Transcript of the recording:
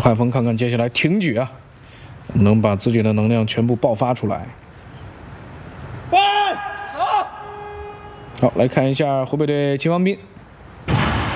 汉风看看接下来挺举啊，能把自己的能量全部爆发出来。好，来看一下湖北队秦王斌